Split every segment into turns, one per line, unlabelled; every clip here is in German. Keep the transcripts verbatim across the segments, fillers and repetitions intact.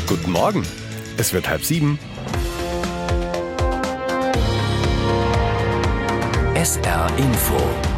Guten Morgen. Es wird halb sieben.
S R Info.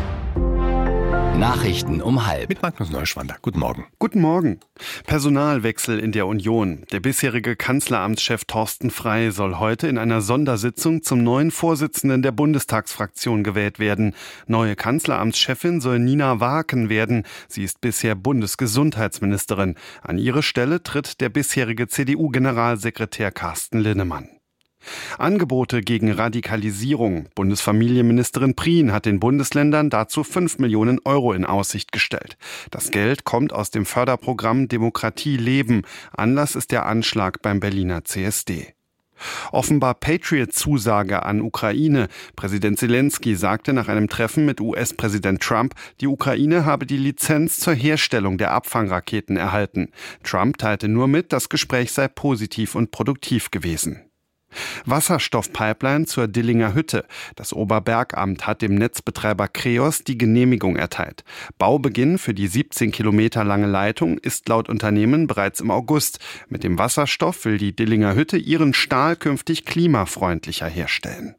Nachrichten um halb.
Mit Magnus Neuschwander. Guten Morgen.
Guten Morgen. Personalwechsel in der Union. Der bisherige Kanzleramtschef Thorsten Frey soll heute in einer Sondersitzung zum neuen Vorsitzenden der Bundestagsfraktion gewählt werden. Neue Kanzleramtschefin soll Nina Waaken werden. Sie ist bisher Bundesgesundheitsministerin. An ihre Stelle tritt der bisherige C D U-Generalsekretär Carsten Linnemann. Angebote gegen Radikalisierung. Bundesfamilienministerin Prien hat den Bundesländern dazu fünf Millionen Euro in Aussicht gestellt. Das Geld kommt aus dem Förderprogramm Demokratie leben. Anlass ist der Anschlag beim Berliner C S D. Offenbar Patriot-Zusage an Ukraine. Präsident Zelensky sagte nach einem Treffen mit U S-Präsident Trump, die Ukraine habe die Lizenz zur Herstellung der Abfangraketen erhalten. Trump teilte nur mit, das Gespräch sei positiv und produktiv gewesen. Wasserstoffpipeline zur Dillinger Hütte. Das Oberbergamt hat dem Netzbetreiber Kreos die Genehmigung erteilt. Baubeginn für die siebzehn Kilometer lange Leitung ist laut Unternehmen bereits im August. Mit dem Wasserstoff will die Dillinger Hütte ihren Stahl künftig klimafreundlicher herstellen.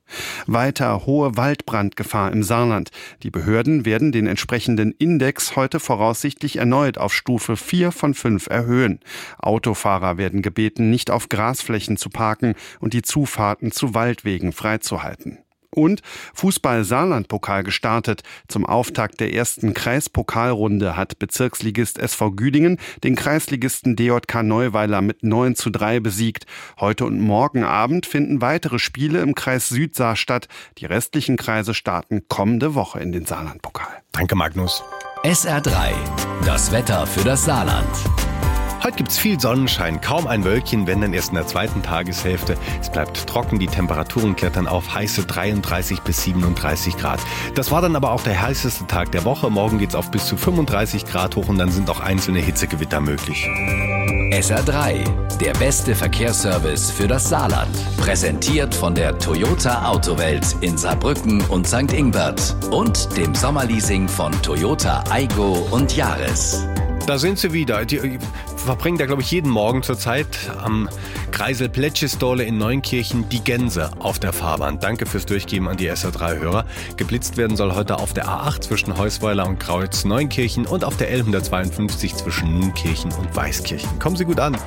Weiter hohe Waldbrandgefahr im Saarland. Die Behörden werden den entsprechenden Index heute voraussichtlich erneut auf Stufe vier von fünf erhöhen. Autofahrer werden gebeten, nicht auf Grasflächen zu parken und die Zufahrten zu Waldwegen freizuhalten. Und Fußball-Saarland-Pokal gestartet. Zum Auftakt der ersten Kreispokalrunde hat Bezirksligist S V Güdingen den Kreisligisten D J K Neuweiler mit neun zu drei besiegt. Heute und morgen Abend finden weitere Spiele im Kreis Südsaar statt. Die restlichen Kreise starten kommende Woche in den Saarland-Pokal.
Danke, Magnus.
S R drei. Das Wetter für das Saarland.
Heute gibt's viel Sonnenschein, kaum ein Wölkchen, wenn dann erst in der zweiten Tageshälfte. Es bleibt trocken, die Temperaturen klettern auf heiße dreiunddreißig bis siebenunddreißig Grad. Das war dann aber auch der heißeste Tag der Woche. Morgen geht's auf bis zu fünfunddreißig Grad hoch und dann sind auch einzelne Hitzegewitter möglich.
S R drei, der beste Verkehrsservice für das Saarland. Präsentiert von der Toyota Autowelt in Saarbrücken und Sankt Ingbert und dem Sommerleasing von Toyota Aygo und Yaris.
Da sind sie wieder. Die verbringen da, glaube ich, jeden Morgen zurzeit am Kreisel Plätschestole in Neunkirchen die Gänse auf der Fahrbahn. Danke fürs Durchgeben an die S R drei-Hörer. Geblitzt werden soll heute auf der A acht zwischen Heusweiler und Kreuz-Neunkirchen und auf der L hundertzweiundfünfzig zwischen Nunkirchen und Weißkirchen. Kommen Sie gut an.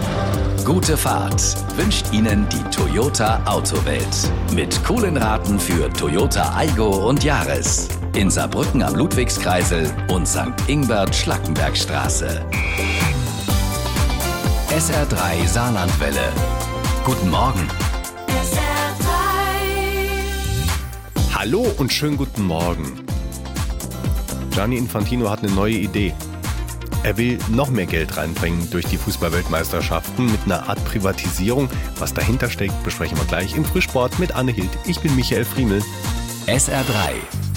Gute Fahrt wünscht Ihnen die Toyota Autowelt. Mit coolen Raten für Toyota Aygo und Yaris. In Saarbrücken am Ludwigskreisel und Sankt Ingbert-Schlackenbergstraße. S R drei Saarlandwelle. Guten Morgen.
S R drei.
Hallo und schönen guten Morgen. Gianni Infantino hat eine neue Idee. Er will noch mehr Geld reinbringen durch die Fußball-Weltmeisterschaften mit einer Art Privatisierung. Was dahinter steckt, besprechen wir gleich im Frühsport mit Anne Hild. Ich bin Michael Friemel.
S R drei.